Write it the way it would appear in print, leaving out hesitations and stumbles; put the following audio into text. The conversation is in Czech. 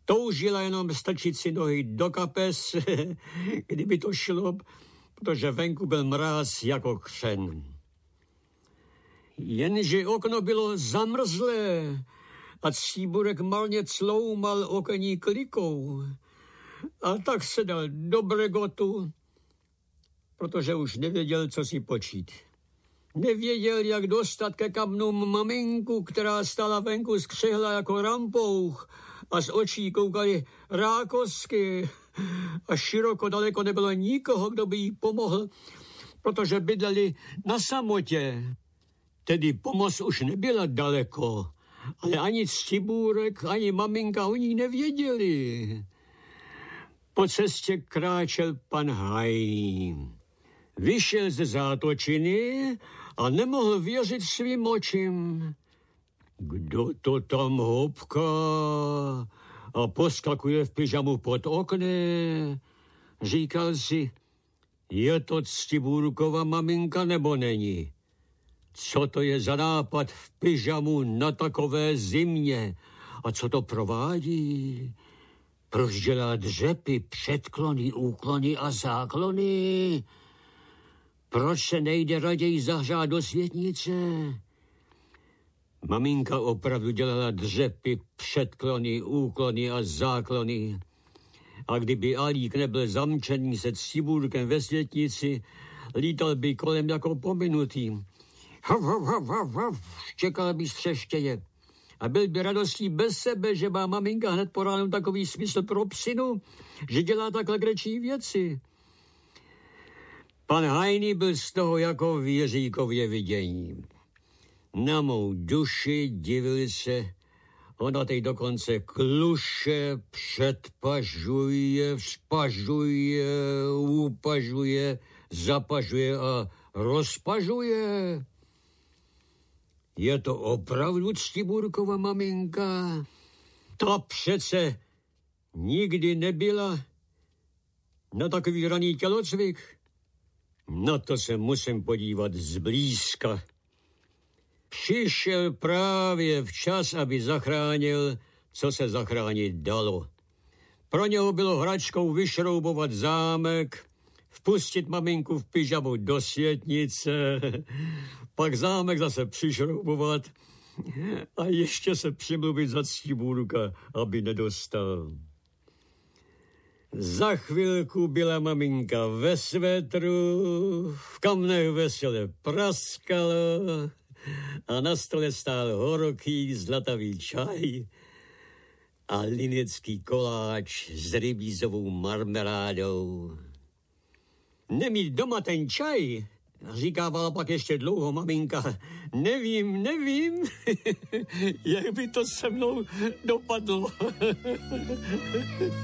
toužila jenom strčit si nohy do kapes, kdyby to šlo, protože venku byl mráz jako křen. Jenže okno bylo zamrzlé a Stříburek marně cloumal okenní klikou. A tak se dal do bregotu, protože už nevěděl, co si počít. Nevěděl, jak dostat ke kamnům maminku, která stála venku skřehla jako rampouch a z očí koukaly rákosky a široko daleko nebylo nikoho, kdo by jí pomohl, protože bydleli na samotě. Tedy pomoc už nebyla daleko, ale ani Stříburek, ani maminka o ní nevěděli. Po cestě kráčel pan Hajný. Vyšel ze zátočiny a nemohl věřit svým očím. Kdo to tam hopká a poskakuje v pyžamu pod oknem? Říkal si, je to Stříburkova maminka nebo není? Co to je za nápad v pyžamu na takové zimě? A co to provádí? Proč dělá dřepy, předklony, úklony a záklony? Proč se nejde raději zahřát do světnice? Maminka opravdu dělala dřepy, předklony, úklony a záklony. A kdyby Alík nebyl zamčený se Stříburkem ve světnici, lítal by kolem jako pominutý. Hav, hav, hav, hav, hav, čekal by střeštěje. A byl by radostí bez sebe, že má maminka hned po ránu takový smysl pro psinu, že dělá takhle grečí věci. Pan Hajný byl z toho jako v Jiříkově vidění. Na mou duši divil se, ona teď dokonce kluše, předpažuje, vzpažuje, upažuje, zapažuje a rozpažuje. Je to opravdu Stříburkova maminka? Ta přece nikdy nebyla na takový raný tělocvik. Na to se musím podívat zblízka. Přišel právě včas, aby zachránil, co se zachránit dalo. Pro něho bylo hračkou vyšroubovat zámek, vpustit maminku v pyžamu do světnice, pak zámek zase přišroubovat a ještě se přimluvit za Stříburka, aby nedostal. Za chvilku byla maminka ve svetru, v kamnech vesele praskalo a na stole stál horký zlatavý čaj a linecký koláč s rybízovou marmeládou. Nemít doma ten čaj, říkávala pak ještě dlouho maminka. Nevím, jak by to se mnou dopadlo.